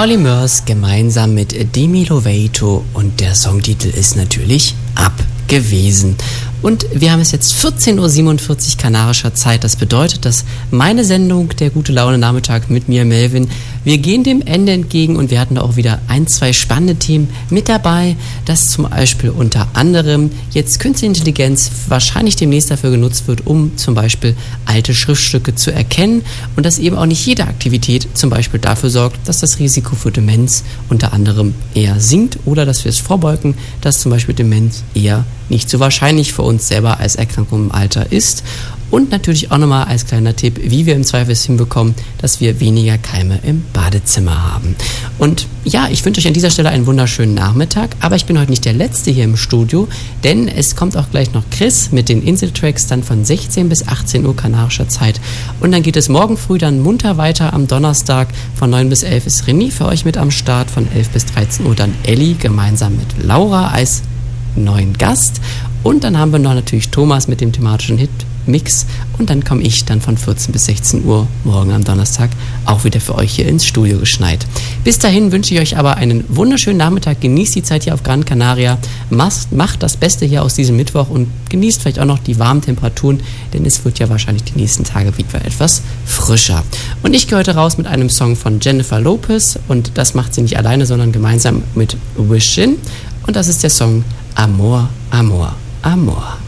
Olly Murs gemeinsam mit Demi Lovato und der Songtitel ist natürlich Ab gewesen. Und wir haben es jetzt 14.47 Uhr kanarischer Zeit. Das bedeutet, dass meine Sendung, der Gute Laune Nachmittag mit mir, Melvin, wir gehen dem Ende entgegen und wir hatten da auch wieder ein, zwei spannende Themen mit dabei, dass zum Beispiel unter anderem jetzt Künstliche Intelligenz wahrscheinlich demnächst dafür genutzt wird, um zum Beispiel alte Schriftstücke zu erkennen und dass eben auch nicht jede Aktivität zum Beispiel dafür sorgt, dass das Risiko für Demenz unter anderem eher sinkt oder dass wir es vorbeugen, dass zum Beispiel Demenz eher nicht so wahrscheinlich für uns selber als Erkrankung im Alter ist. Und natürlich auch nochmal als kleiner Tipp, wie wir im Zweifel hinbekommen, dass wir weniger Keime im Badezimmer haben. Und ja, ich wünsche euch an dieser Stelle einen wunderschönen Nachmittag, aber ich bin heute nicht der Letzte hier im Studio, denn es kommt auch gleich noch Chris mit den Inseltracks dann von 16 bis 18 Uhr kanarischer Zeit. Und dann geht es morgen früh dann munter weiter am Donnerstag. Von 9 bis 11 ist René für euch mit am Start, von 11 bis 13 Uhr dann Elli gemeinsam mit Laura als neuen Gast. Und dann haben wir noch natürlich Thomas mit dem thematischen Hit-Mix. Und dann komme ich dann von 14 bis 16 Uhr morgen am Donnerstag auch wieder für euch hier ins Studio geschneit. Bis dahin wünsche ich euch aber einen wunderschönen Nachmittag. Genießt die Zeit hier auf Gran Canaria. Macht das Beste hier aus diesem Mittwoch und genießt vielleicht auch noch die warmen Temperaturen, denn es wird ja wahrscheinlich die nächsten Tage wieder etwas frischer. Und ich gehe heute raus mit einem Song von Jennifer Lopez und das macht sie nicht alleine, sondern gemeinsam mit Wishin. Und das ist der Song Amor, Amor, Amor.